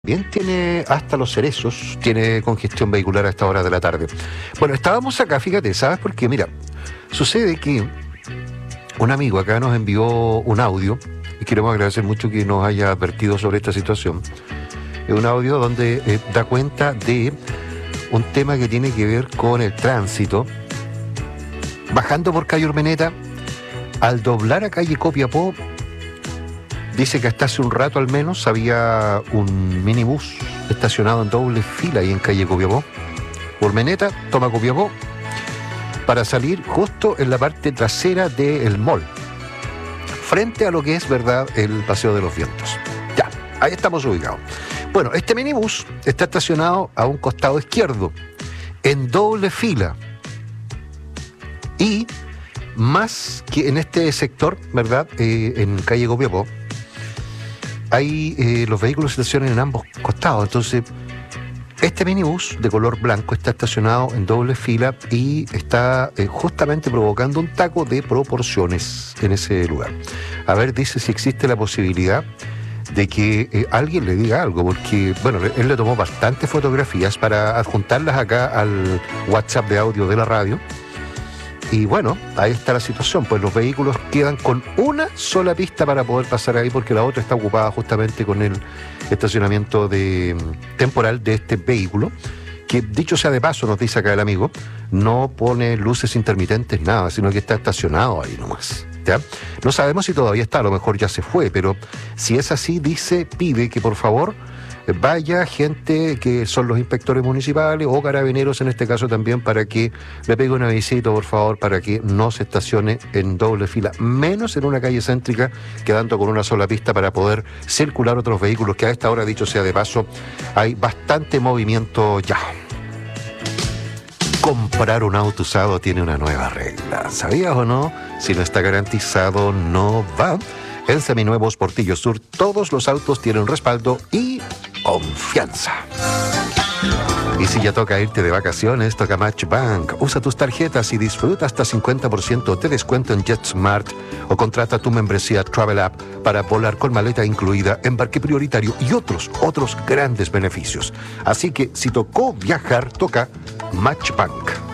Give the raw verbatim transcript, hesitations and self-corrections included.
Bien, tiene hasta Los Cerezos, tiene congestión vehicular a esta hora de la tarde. Bueno, estábamos acá, fíjate, ¿sabes por qué? Mira, sucede que un amigo acá nos envió un audio, y queremos agradecer mucho que nos haya advertido sobre esta situación. Es un audio donde eh, da cuenta de un tema que tiene que ver con el tránsito. Bajando por calle Urmeneta, al doblar a calle Copiapó, dice que hasta hace un rato al menos había un minibús estacionado en doble fila ahí en calle Copiapó. Urmeneta, toma Copiapó, para salir justo en la parte trasera del mall, frente a lo que es, verdad, el Paseo de los Vientos. Ya, ahí estamos ubicados. Bueno, este minibús está estacionado a un costado izquierdo, en doble fila. Y más que en este sector, ¿verdad?, eh, en calle Copiapó, hay eh, los vehículos se estacionan en ambos costados. Entonces, este minibús de color blanco está estacionado en doble fila y está eh, justamente provocando un taco de proporciones en ese lugar. A ver, dice si existe la posibilidad de que eh, alguien le diga algo, porque, bueno, él le tomó bastantes fotografías para adjuntarlas acá al WhatsApp de audio de la radio. Y bueno, ahí está la situación, pues los vehículos quedan con una sola pista para poder pasar ahí, porque la otra está ocupada justamente con el estacionamiento de, temporal de este vehículo, que dicho sea de paso, nos dice acá el amigo, no pone luces intermitentes, nada, sino que está estacionado ahí nomás. ¿Ya? No sabemos si todavía está, a lo mejor ya se fue, pero si es así, dice, pide que por favor vaya gente que son los inspectores municipales o carabineros en este caso también, para que le pegue una visita, por favor, para que no se estacione en doble fila, menos en una calle céntrica, quedando con una sola pista para poder circular otros vehículos, que a esta hora, dicho sea de paso, hay bastante movimiento ya. Comprar un auto usado tiene una nueva regla, ¿sabías o no? Si no está garantizado, no va. En Seminuevos Portillo Sur, todos los autos tienen respaldo y confianza. Y si ya toca irte de vacaciones, toca Match Bank. Usa tus tarjetas y disfruta hasta cincuenta por ciento de descuento en JetSmart o contrata tu membresía Travel App para volar con maleta incluida, embarque prioritario y otros, otros grandes beneficios. Así que si tocó viajar, toca Match Bank.